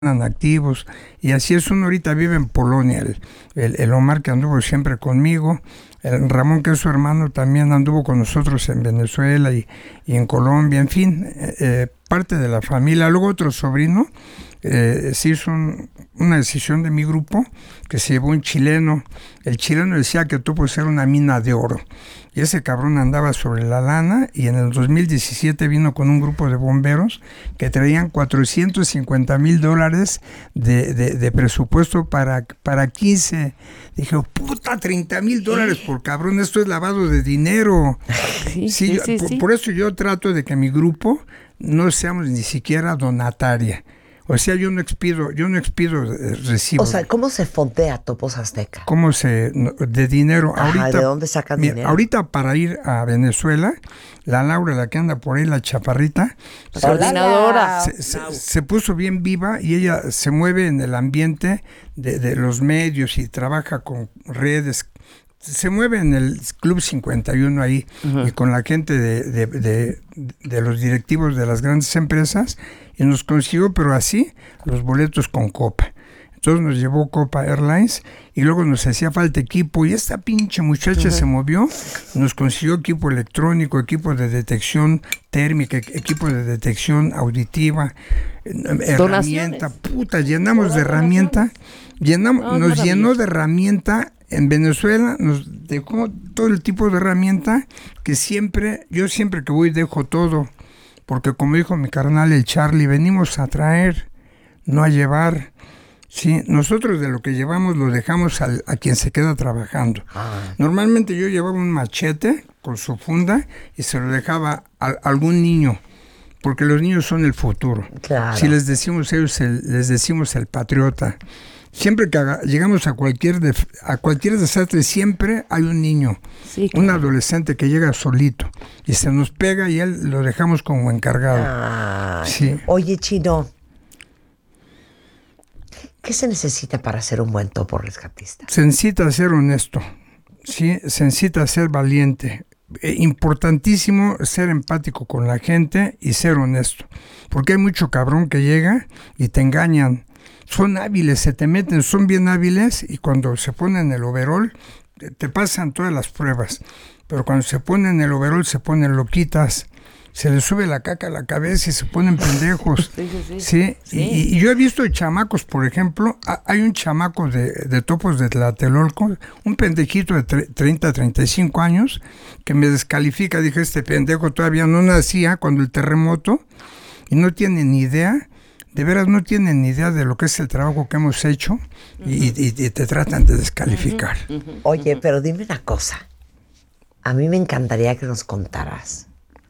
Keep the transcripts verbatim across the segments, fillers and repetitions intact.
activos, y así es. Uno ahorita vive en Polonia, el, el, el Omar, que anduvo siempre conmigo, el Ramón, que es su hermano, también anduvo con nosotros en Venezuela y, y en Colombia, en fin, eh, eh, parte de la familia. Luego otro sobrino eh, se hizo un, una decisión de mi grupo, que se llevó un chileno. El chileno decía que tú puedes ser una mina de oro, y ese cabrón andaba sobre la lana, y en el dos mil diecisiete vino con un grupo de bomberos que traían cuatrocientos cincuenta mil dólares de, de, de presupuesto para, para quince. Dije, puta, treinta mil dólares por cabrón, esto es lavado de dinero. Sí, sí, sí, yo, sí, por, sí. por eso yo trato de que mi grupo no seamos ni siquiera donataria. O sea, yo no expido, yo no expido eh, recibos. O sea, ¿cómo se fondea Topos Azteca? ¿Cómo se, no, de dinero? Ajá, ahorita, ¿de dónde sacan mira, dinero? Ahorita para ir a Venezuela, la Laura, la que anda por ahí, la chaparrita, La coordinadora. se, se, se puso bien viva, y ella se mueve en el ambiente de, de los medios y trabaja con redes. Se mueve en el Club cincuenta y uno ahí, uh-huh, y con la gente de, de, de, de los directivos de las grandes empresas, y nos consiguió, pero así, los boletos con Copa. Entonces nos llevó Copa Airlines, y luego nos hacía falta equipo, y esta pinche muchacha, uh-huh, se movió, nos consiguió equipo electrónico, equipo de detección térmica, equipo de detección auditiva, herramienta, puta, llenamos de herramienta, llenamos, no, nos llenó de herramienta. En Venezuela nos dejó todo el tipo de herramienta que siempre, yo siempre que voy dejo todo, porque como dijo mi carnal el Charlie, venimos a traer, no a llevar. Sí, nosotros de lo que llevamos lo dejamos al, a quien se queda trabajando. Ah. Normalmente yo llevaba un machete con su funda y se lo dejaba a, a algún niño, porque los niños son el futuro. Claro. Si les decimos ellos, el, les decimos el patriota. Siempre que haga, llegamos a cualquier de, a cualquier desastre, siempre hay un niño, sí, claro, un adolescente que llega solito y se nos pega, y él lo dejamos como encargado. Ah, sí. Oye, Chino, ¿qué se necesita para ser un buen topo rescatista? Se necesita ser honesto, sí, se necesita ser valiente. Eh, importantísimo ser empático con la gente y ser honesto, porque hay mucho cabrón que llega y te engañan. Son hábiles, se te meten, son bien hábiles, y cuando se ponen el overol, te, te pasan todas las pruebas. Pero cuando se ponen el overol, se ponen loquitas, se les sube la caca a la cabeza y se ponen pendejos. Sí, sí, sí. ¿Sí? Sí. Y, y yo he visto chamacos, por ejemplo, a, hay un chamaco de, de Topos de Tlatelolco, un pendejito de tre, treinta, treinta y cinco años, que me descalifica. Dije, este pendejo todavía no nacía cuando el terremoto, y no tiene ni idea. De veras no tienen ni idea de lo que es el trabajo que hemos hecho, uh-huh, y, y, y te tratan de descalificar. Uh-huh, uh-huh. Oye, pero dime una cosa. A mí me encantaría que nos contaras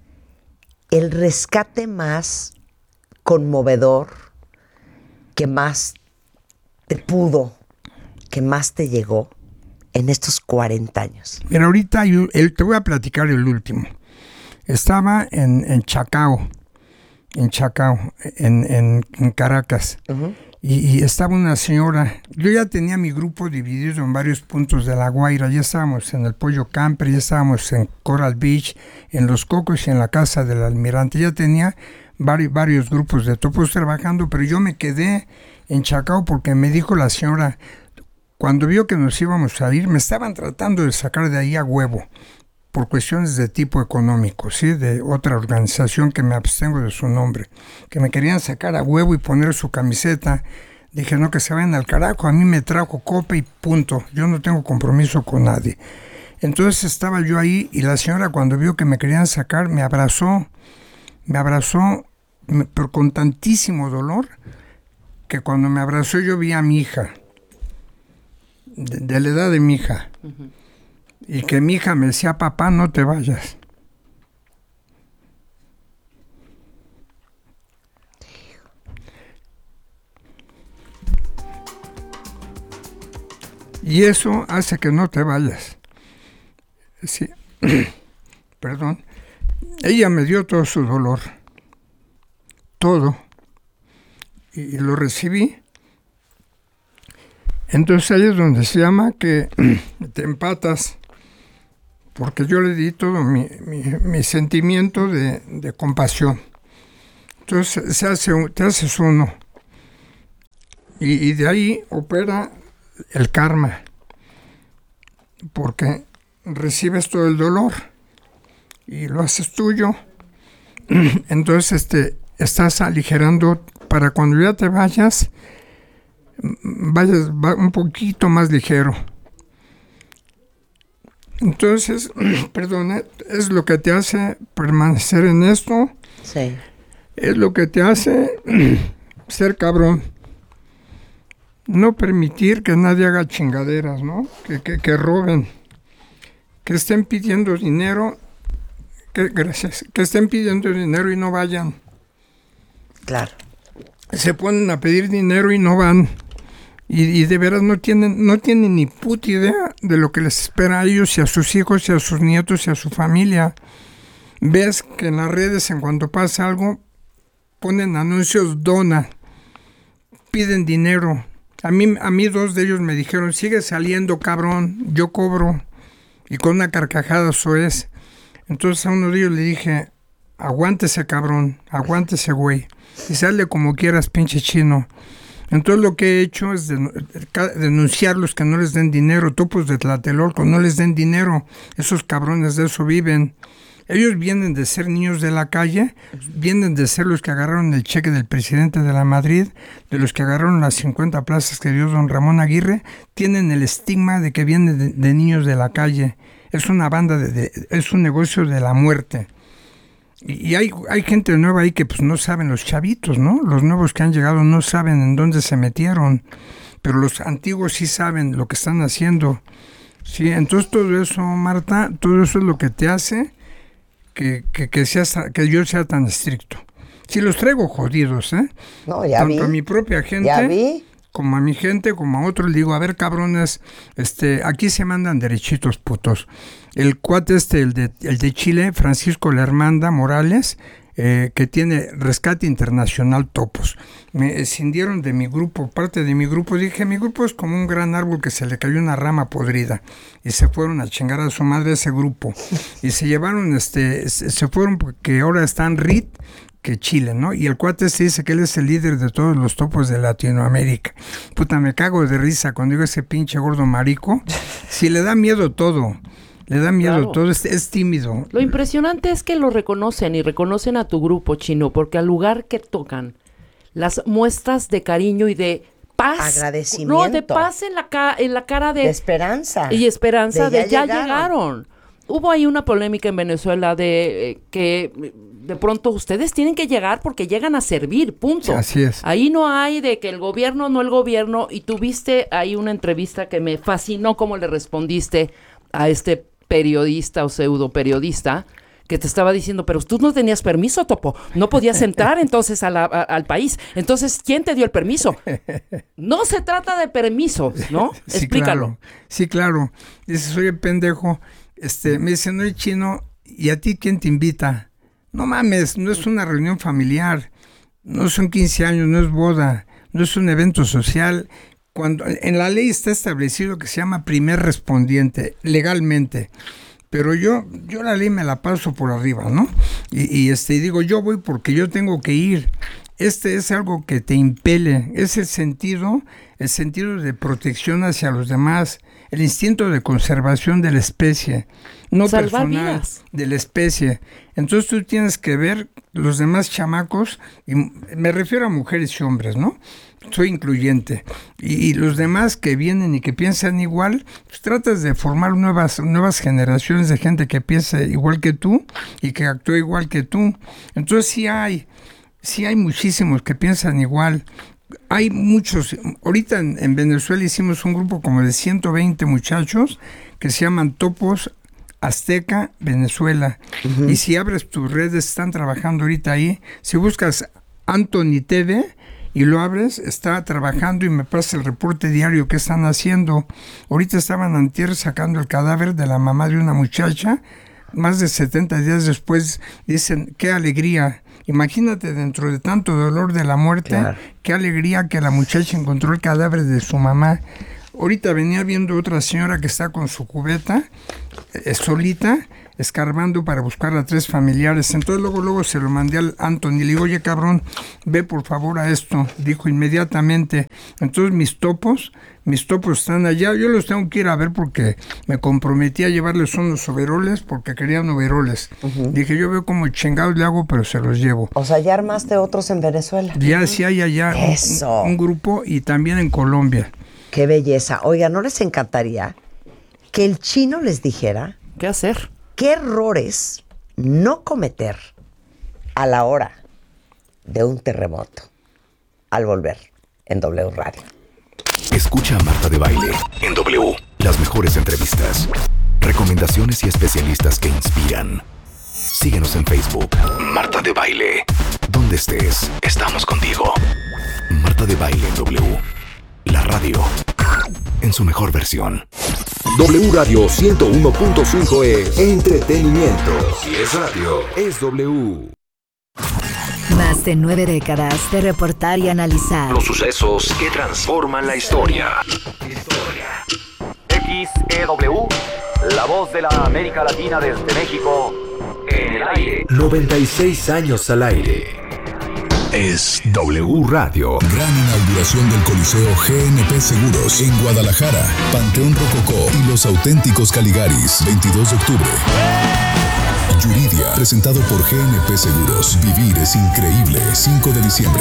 el rescate más conmovedor, que más te pudo, que más te llegó en estos cuarenta años. Mira, ahorita yo, el, te voy a platicar el último. Estaba en, en Chacao. en Chacao, en, en, en Caracas, uh-huh, y, y estaba una señora. Yo ya tenía mi grupo dividido en varios puntos de La Guaira. Ya estábamos en el Pollo Camper, ya estábamos en Coral Beach, en Los Cocos y en la Casa del Almirante. Ya tenía vari, varios grupos de topos trabajando, pero yo me quedé en Chacao porque me dijo la señora, cuando vio que nos íbamos a ir, me estaban tratando de sacar de ahí a huevo, por cuestiones de tipo económico, ¿sí? De otra organización que me abstengo de su nombre, que me querían sacar a huevo y poner su camiseta. Dije, no, que se vayan al carajo, a mí me trajo Copa y punto, yo no tengo compromiso con nadie. Entonces estaba yo ahí, y la señora, cuando vio que me querían sacar, me abrazó, me abrazó, me, pero con tantísimo dolor, que cuando me abrazó yo vi a mi hija, de, de la edad de mi hija, uh-huh, y que mi hija me decía, papá, no te vayas. Y eso hace que no te vayas. Sí. Perdón. Ella me dio todo su dolor. Todo. Y, y lo recibí. Entonces ahí es donde se llama que te empatas. Porque yo le di todo mi, mi, mi sentimiento de, de compasión. Entonces se hace, te haces uno. Y, y de ahí opera el karma, porque recibes todo el dolor y lo haces tuyo. Entonces este, estás aligerando para cuando ya te vayas, vayas va un poquito más ligero. Entonces, perdona, es lo que te hace permanecer en esto. Sí. Es lo que te hace ser cabrón. No permitir que nadie haga chingaderas, ¿no? Que, que, que roben. Que estén pidiendo dinero. Que, gracias. Que estén pidiendo dinero y no vayan. Claro. Se ponen a pedir dinero y no van. Y, y de veras no tienen, no tienen ni puta idea de lo que les espera a ellos y a sus hijos y a sus nietos y a su familia. Ves que en las redes, en cuanto pasa algo, ponen anuncios dona, piden dinero. A mí, a mí dos de ellos me dijeron, sigue saliendo, cabrón, yo cobro. Y con una carcajada eso es. Entonces a uno de ellos le dije, aguántese, cabrón, aguántese, güey. Y sale como quieras, pinche chino. Entonces lo que he hecho es denunciarlos, que no les den dinero, topos de Tlatelolco, no les den dinero, esos cabrones de eso viven. Ellos vienen de ser niños de la calle, vienen de ser los que agarraron el cheque del presidente de la Madrid, de los que agarraron las cincuenta plazas que dio don Ramón Aguirre, tienen el estigma de que vienen de, de niños de la calle. Es una banda, de, de, es un negocio de la muerte. Y hay, hay gente nueva ahí que pues no saben, los chavitos, ¿no? Los nuevos que han llegado no saben en dónde se metieron, pero los antiguos sí saben lo que están haciendo. Sí, entonces todo eso, Marta, todo eso es lo que te hace que, que, que, seas, que yo sea tan estricto. Sí, los traigo jodidos, ¿eh? No, ya Tanto vi. a mi propia gente, ya vi. como a mi gente, como a otros, le digo, a ver, cabrones, este, aquí se mandan derechitos, putos. El cuate este, el de, el de Chile, Francisco Lermanda Morales, eh, que tiene Rescate Internacional Topos. Me escindieron de mi grupo, parte de mi grupo. Dije, mi grupo es como un gran árbol que se le cayó una rama podrida. Y se fueron a chingar a su madre ese grupo. Y se llevaron, este, se fueron porque ahora están R I T, que Chile, ¿no? Y el cuate se dice que él es el líder de todos los topos de Latinoamérica. Puta, me cago de risa cuando digo ese pinche gordo marico. Si le da miedo todo. Le da miedo Claro. todo, es, es tímido. Lo impresionante es que lo reconocen y reconocen a tu grupo, Chino, porque al lugar que tocan, las muestras de cariño y de paz. Agradecimiento. No, de paz en la, ca- en la cara de... De esperanza. Y esperanza de, De ya, ya llegaron. llegaron. Hubo ahí una polémica en Venezuela de eh, que eh, de pronto ustedes tienen que llegar porque llegan a servir, punto. Así es. Ahí no hay de que el gobierno, no el gobierno. Y tuviste ahí una entrevista que me fascinó cómo le respondiste a este periodista o pseudo periodista que te estaba diciendo, pero tú no tenías permiso, Topo, no podías entrar entonces a la, a, al país. Entonces, ¿quién te dio el permiso? No se trata de permisos, ¿no? Sí, Explícalo. Claro. Sí, claro. Dices, oye, pendejo, este, me dicen, oye, Chino, ¿y a ti quién te invita? No mames, no es una reunión familiar, no son quince años, no es boda, no es un evento social. Cuando en la ley está establecido que se llama primer respondiente, legalmente, pero yo, yo la ley me la paso por arriba, ¿no? Y, y este, digo, yo voy porque yo tengo que ir. Este es algo que te impele, es el sentido, el sentido de protección hacia los demás, el instinto de conservación de la especie, no Salvar personal, vidas. de la especie. Entonces tú tienes que ver los demás chamacos, y me refiero a mujeres y hombres, ¿no? Soy incluyente. Y, y los demás que vienen y que piensan igual, pues tratas de formar nuevas, nuevas generaciones de gente que piensa igual que tú y que actúa igual que tú. Entonces sí hay, sí hay muchísimos que piensan igual. Hay muchos, ahorita en, en Venezuela hicimos un grupo como de ciento veinte muchachos que se llaman Topos Azteca Venezuela. Uh-huh. Y si abres tus redes, están trabajando ahorita ahí. Si buscas Anthony T V y lo abres, está trabajando y me pasa el reporte diario que están haciendo. Ahorita estaban antier sacando el cadáver de la mamá de una muchacha. Más de setenta días después dicen, qué alegría. Imagínate, dentro de tanto dolor de la muerte, claro, qué alegría que la muchacha encontró el cadáver de su mamá. Ahorita venía viendo otra señora que está con su cubeta, eh, solita, escarbando para buscar a tres familiares. Entonces luego, luego se lo mandé al Anthony. Le digo, oye, cabrón, ve por favor a esto. Dijo inmediatamente. Entonces mis topos, mis topos están allá. Yo los tengo que ir a ver porque me comprometí a llevarles unos overoles porque querían overoles. Uh-huh. Dije, yo veo como chingados le hago, pero se los llevo. O sea, ¿ya armaste otros en Venezuela? Ya, sí hay allá Eso. Un, un grupo y también en Colombia. Qué belleza. Oiga, ¿no les encantaría que el chino les dijera qué hacer? ¿Qué errores no cometer a la hora de un terremoto? Al volver en W Radio. Escucha a Marta de Baile en W. Las mejores entrevistas, recomendaciones y especialistas que inspiran. Síguenos en Facebook. Marta de Baile. Donde estés, estamos contigo. Marta de Baile en W. La radio en su mejor versión. W Radio ciento uno punto cinco es entretenimiento. Si es radio, es W. Más de nueve décadas de reportar y analizar los sucesos que transforman la historia. X E W, la voz de la América Latina desde México, en el aire. noventa y seis años al aire. Es W Radio. Gran inauguración del Coliseo G N P Seguros en Guadalajara. Panteón Rococó y los auténticos Caligaris. veintidós de octubre. Yuridia, presentado por G N P Seguros. Vivir es increíble. cinco de diciembre.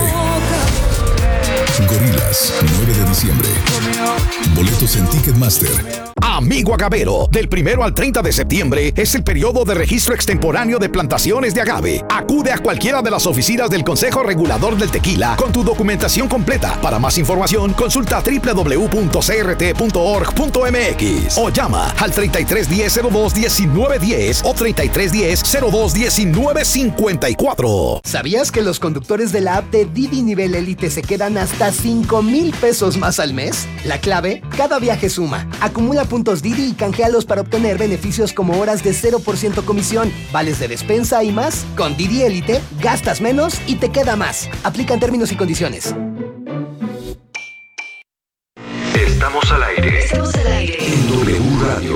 Gorilas, nueve de diciembre. Boletos en Ticketmaster. Amigo agavero, del primero al treinta de septiembre es el periodo de registro extemporáneo de plantaciones de agave. Acude a cualquiera de las oficinas del Consejo Regulador del Tequila con tu documentación completa. Para más información, consulta doble u doble u doble u punto c r t punto org punto m x o llama al treinta y tres diez cero dos diecinueve diez o treinta y tres diez cero dos diecinueve cincuenta y cuatro. ¿Sabías que los conductores de la app de Didi Nivel Elite se quedan hasta cinco mil pesos más al mes? La clave, cada viaje suma. Acumula puntos Didi y canjealos para obtener beneficios como horas de cero por ciento comisión, vales de despensa y más. Con Didi Elite, gastas menos y te queda más. Aplican términos y condiciones. Estamos al aire. Estamos al aire En W Radio